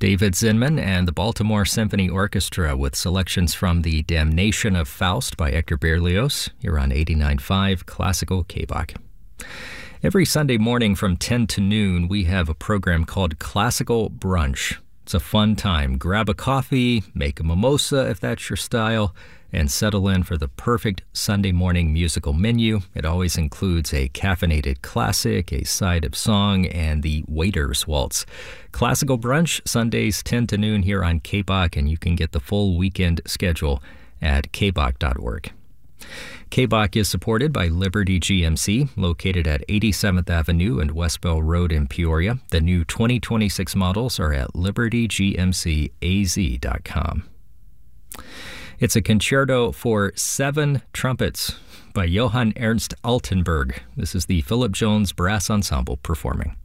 David Zinman and the Baltimore Symphony Orchestra with selections from The Damnation of Faust by Hector Berlioz. You're on 89.5 Classical KBOC. Every Sunday morning from 10 to noon, we have a program called Classical Brunch. It's a fun time. Grab a coffee, make a mimosa if that's your style, and settle in for the perfect Sunday morning musical menu. It always includes a caffeinated classic, a side of song, and the Waiter's Waltz. Classical Brunch, Sundays 10 to noon here on KBOC, and you can get the full weekend schedule at kbok.org. KBOC is supported by Liberty GMC, located at 87th Avenue and West Bell Road in Peoria. The new 2026 models are at libertygmcaz.com. It's a concerto for 7 trumpets by Johann Ernst Altenburg. This is the Philip Jones Brass Ensemble performing.